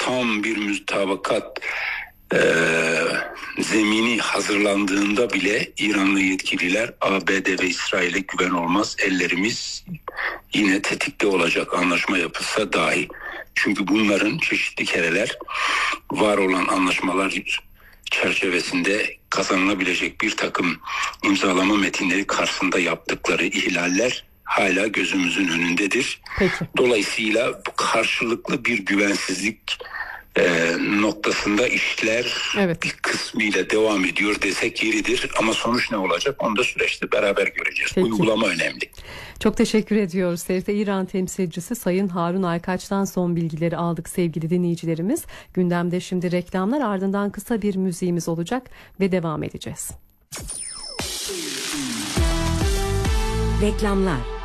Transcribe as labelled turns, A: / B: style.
A: tam bir mütabakat zemini hazırlandığında bile İranlı yetkililer ABD ve İsrail'e güven olmaz, ellerimiz yine tetikte olacak anlaşma yapılsa dahi. Çünkü bunların çeşitli kereler var olan anlaşmalar çerçevesinde kazanılabilecek bir takım imzalama metinleri karşısında yaptıkları ihlaller hala gözümüzün önündedir.
B: Peki.
A: Dolayısıyla bu karşılıklı bir güvensizlik noktasında işler bir kısmıyla devam ediyor desek yeridir. Ama sonuç ne olacak onu da süreçte beraber göreceğiz.
B: Peki.
A: Uygulama önemli.
B: Çok teşekkür ediyoruz. TRT İran temsilcisi Sayın Harun Aykaç'tan son bilgileri aldık sevgili dinleyicilerimiz. Gündemde şimdi reklamlar, ardından kısa bir müziğimiz olacak ve devam edeceğiz.
C: Reklamlar.